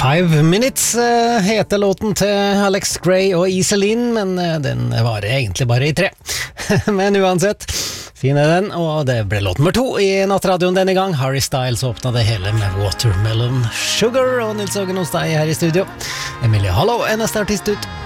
5 Minutes heter låten til Alex Gray og Iselin, men den varer egentlig bare i 3. Men uansett, fin er den, og det ble låt nummer 2 i nattradioen denne gang. Harry Styles åpnet det hele med Watermelon Sugar, og Nils Ågen hos deg her i studio. Emilie Hallo er neste artist ut.